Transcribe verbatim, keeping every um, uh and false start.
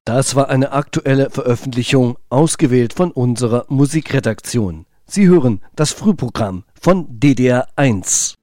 Das war eine aktuelle Veröffentlichung, ausgewählt von unserer Musikredaktion. Sie hören das Frühprogramm von D D R eins.